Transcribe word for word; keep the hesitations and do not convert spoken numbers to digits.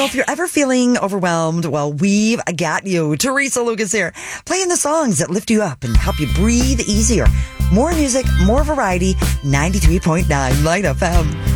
So if you're ever feeling overwhelmed, well, we've got you. Teresa Lucas here, playing the songs that lift you up and help you breathe easier. More music, more variety, ninety-three point nine Light F M.